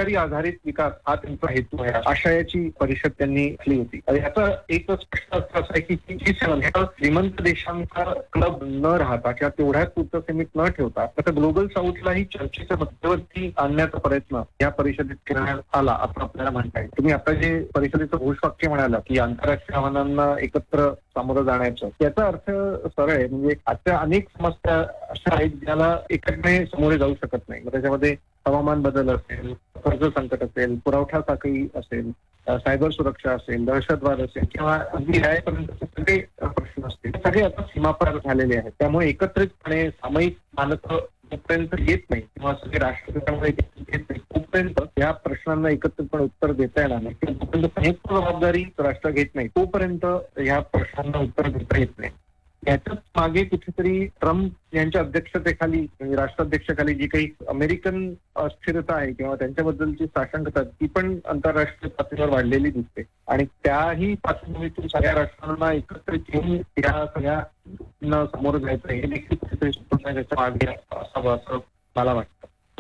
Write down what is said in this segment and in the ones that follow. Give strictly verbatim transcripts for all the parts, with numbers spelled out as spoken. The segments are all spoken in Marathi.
भागीदारी आधारित विकास हा त्यांचा हेतू आहे, आशयाची परिषद त्यांनी केली होती. याचा एकच प्रश्न असा आहे की जी सेवन श्रीमंत देशांचा क्लब न राहता किंवा तेवढ्याच पुरतं सीमित न ठेवता आता ग्लोबल साऊथलाही चर्चेच्या मध्यवर्ती आणण्याचा प्रयत्न या परिषदेत करण्यात आला असं आपल्याला म्हणता येईल. तुम्ही आता जे परिषदेचं घोषवाक्य म्हणाला की आंतरराष्ट्रीय आव्हानांना एकत्र सामोरं जाण्याचं, याचा अर्थ सरळ आहे. म्हणजे आजच्या अनेक समस्या अशा आहेत ज्याला एकट्याने सामोरे जाऊ शकत नाही. त्याच्यामध्ये हवामान बदल असेल, कर्ज संकट असेल, पुरवठा साखळी असेल, सायबर सुरक्षा असेल, दहशतवाद असेल किंवा अगदी न्यायापर्यंतचे सगळे प्रश्न असतील, सगळे आता सीमापार झालेले आहेत. त्यामुळे एकत्रितपणे सामायिक मानक जोपर्यंत येत नाही किंवा सगळे राष्ट्र त्याच्यामध्ये येत नाही तोपर्यंत या प्रश्नांना एकत्रितपणे उत्तर देता येणार नाही. जोपर्यंत संयुक्त जबाबदारी राष्ट्र घेत नाही तोपर्यंत या प्रश्नांना उत्तर देता येत नाही. याच्याच मागे कुठेतरी ट्रम्प यांच्या अध्यक्षतेखाली म्हणजे राष्ट्राध्यक्षाखाली जी काही अमेरिकन अस्थिरता आहे किंवा त्यांच्याबद्दलची साशंकता ती पण आंतरराष्ट्रीय पातळीवर वाढलेली दिसते आणि त्याही पार्श्वभूमीतून सगळ्या राष्ट्रांना एकत्रित घेऊन या सगळ्या समोर जायचं हे देखील कुठेतरी त्याच्या मागे असावं असं मला वाटतं.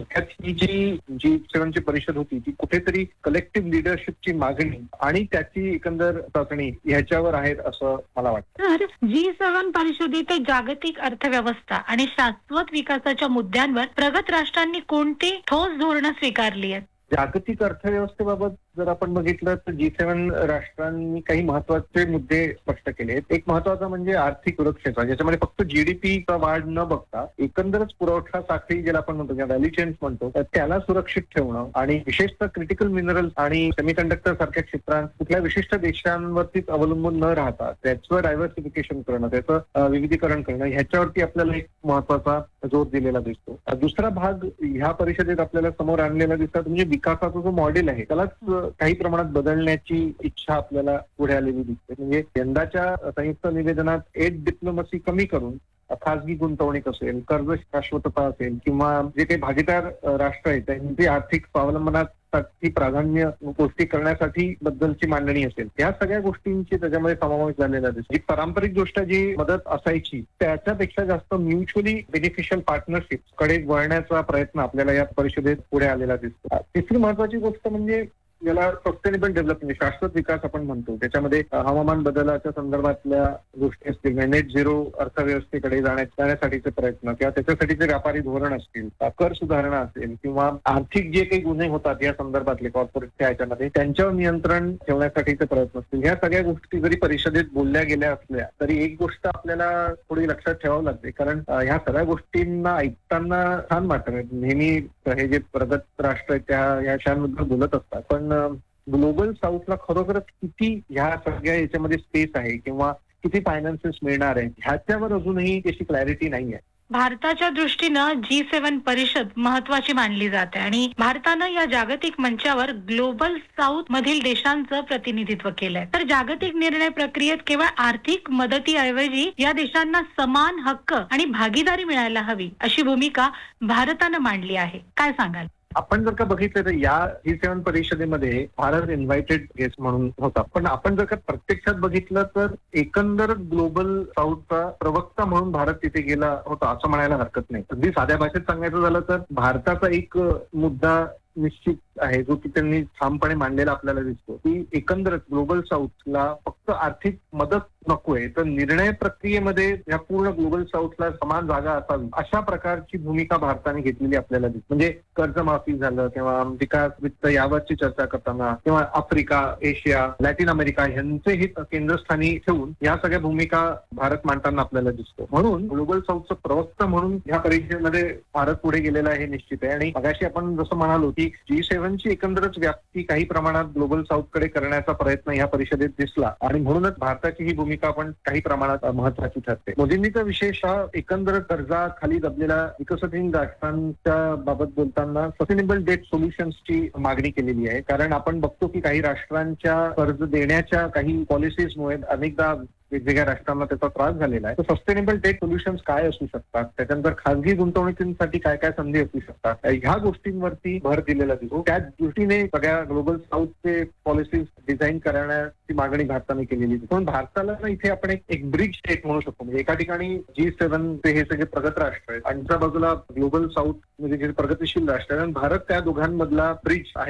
ही जी जी सेव्हनची परिषद होती ती कुठेतरी कलेक्टिव्ह लिडरशिपची मागणी आणि त्याची एकंदर चाचणी ह्याच्यावर आहेत असं मला वाटतं. तर जी सेव्हन परिषदेत जागतिक अर्थव्यवस्था आणि शाश्वत विकासाच्या मुद्द्यांवर प्रगत राष्ट्रांनी कोणती ठोस धोरणं स्वीकारली आहेत? जागतिक अर्थव्यवस्थेबाबत जर आपण बघितलं तर जी सेव्हन राष्ट्रांनी काही महत्वाचे मुद्दे स्पष्ट केले आहेत. एक महत्वाचा म्हणजे आर्थिक सुरक्षेचा, ज्याच्यामध्ये फक्त जीडीपीचा वाढ न बघता एकंदरच पुरवठा साखळी ज्याला आपण म्हणतो किंवा व्हॅल्यू चेन्स म्हणतो त्याला सुरक्षित ठेवणं आणि विशेषतः क्रिटिकल मिनरल्स आणि सेमीकंडक्टर सारख्या क्षेत्रांत कुठल्या विशिष्ट देशांवरतीच अवलंबून न राहता त्याचं डायव्हर्सिफिकेशन करणं, त्याचं विविधीकरण करणं ह्याच्यावरती आपल्याला एक महत्वाचा जोर दिलेला दिसतो. दुसरा भाग ह्या परिषदेत आपल्याला समोर आणलेला दिसतात म्हणजे विकासाचा जो मॉडेल आहे त्यालाच काही प्रमाणात बदलण्याची इच्छा आपल्याला पुढे आलेली दिसते. म्हणजे यंदाच्या संयुक्त निवेदनात एड डिप्लोमसी कमी करून खासगी गुंतवणूक असेल, कर्ज शाश्वतता असेल किंवा जे काही भागीदार राष्ट्र आहेत त्यांची आर्थिक स्वावलंबनासाठी प्राधान्य गोष्टी करण्यासाठी बद्दलची मांडणी असेल, या सगळ्या गोष्टींची त्याच्यामध्ये समावेश झालेला दिसतो. ही पारंपरिक दृष्ट्या जी मदत असायची त्याच्यापेक्षा जास्त म्युच्युअली बेनिफिशियल पार्टनरशिप कडे वळण्याचा प्रयत्न आपल्याला या परिषदेत पुढे आलेला दिसतो. तिसरी महत्वाची गोष्ट म्हणजे याला सस्टेनेबल डेव्हलपमेंट, शाश्वत विकास आपण म्हणतो. त्याच्यामध्ये हवामान बदलाच्या संदर्भातल्या गोष्टी असतील, नेट झिरो अर्थव्यवस्थेकडे जाण्यासाठीचे प्रयत्न किंवा त्याच्यासाठीचे व्यापारी धोरण असतील, कर सुधारणा असेल किंवा आर्थिक जे काही गुन्हे होतात या संदर्भातले कॉर्पोरेटच्या ह्याच्यामध्ये त्यांच्यावर नियंत्रण ठेवण्यासाठीचे प्रयत्न असतील, ह्या सगळ्या गोष्टी जरी परिषदेत बोलल्या गेल्या असल्या तरी एक गोष्ट आपल्याला थोडी लक्षात ठेवावी लागते. कारण ह्या सगळ्या गोष्टींना ऐकताना छान वाटतं. नेहमी हे जे प्रगत राष्ट्र आहेत त्या या विषयांबद्दल बोलत असतात, पण ग्लोबल साऊथला खरोखरच किती ह्या सगळ्या याच्यामध्ये स्पेस आहे किंवा किती फायनान्सेस मिळणार आहे ह्याच्यावर अजूनही त्याची क्लॅरिटी नाही आहे. भारताच्या दृष्टीनं जी सेव्हन परिषद महत्वाची मानली जाते आणि भारतानं या जागतिक मंचावर ग्लोबल साऊथ मधील देशांचं प्रतिनिधित्व केलंय. तर जागतिक निर्णय प्रक्रियेत केवळ आर्थिक मदतीऐवजी या देशांना समान हक्क आणि भागीदारी मिळायला हवी अशी भूमिका भारतानं मांडली आहे. काय सांगाल? आपण जर का बघितलं तर या जी सेव्हन परिषदेमध्ये भारत इन्व्हायटेड गेस्ट म्हणून होता, पण आपण जर का प्रत्यक्षात बघितलं तर एकंदर ग्लोबल साऊथचा प्रवक्ता म्हणून भारत तिथे गेला होता असं म्हणायला हरकत नाही. अगदी साध्या भाषेत सांगायचं झालं तर भारताचा एक मुद्दा निश्चित आहे जो की त्यांनी ठामपणे मांडलेला आपल्याला दिसतो की एकंदरच ग्लोबल साऊथला फक्त आर्थिक मदत नकोय तर निर्णय प्रक्रियेमध्ये या पूर्ण ग्लोबल साऊथला समान जागा असावी अशा प्रकारची भूमिका भारताने घेतलेली आपल्याला दिसते. म्हणजे कर्जमाफी झालं किंवा विकास वित्त यावरची चर्चा करताना किंवा आफ्रिका, एशिया, लॅटिन अमेरिका यांचे हित केंद्रस्थानी ठेवून या सगळ्या भूमिका भारत मांडताना आपल्याला दिसतो. म्हणून ग्लोबल साऊथचं प्रवक्ता म्हणून या परिषदेमध्ये भारत पुढे गेलेला आहे निश्चित आहे. आणि मगाशी आपण जसं म्हणालो की जी सेव्हनची एकंदरच व्याप्ती काही प्रमाणात ग्लोबल साऊथकडे करण्याचा प्रयत्न या परिषदेत दिसला आणि म्हणूनच भारताची ही भूमिका पण काही प्रमाणात महत्वाची ठरते. मोदींनीचा विशेष हा एकंदर कर्जा खाली दबलेल्या विकसनशील राष्ट्रांच्या बाबत बोलताना सस्टेनेबल डेट सोल्युशन्सची मागणी केलेली आहे. कारण आपण बघतो की काही राष्ट्रांच्या कर्ज देण्याच्या काही पॉलिसीजमुळे अनेकदा वेगवेगळ्या राष्ट्रांना त्याचा त्रास झालेला आहे. तर सस्टेनेबल डेट सोल्युशन्स काय असू शकतात, त्याच्यानंतर खासगी गुंतवणुकीसाठी काय काय संधी असू शकतात, ह्या गोष्टींवरती भर दिलेला दिसतो. त्या दृष्टीने सगळ्या ग्लोबल साऊथचे पॉलिसीज डिझाईन करण्याची मागणी भारताने केलेली आहे. पण भारताला ना इथे आपण एक एक ब्रिज स्टेट म्हणू शकतो. म्हणजे एका ठिकाणी जी सेव्हन ते हे सगळे प्रगत राष्ट्र आहेत आणि त्या बाजूला ग्लोबल साऊथ म्हणजे जे प्रगतीशील राष्ट्र आहे, भारत त्या दोघांमधला ब्रिज आहे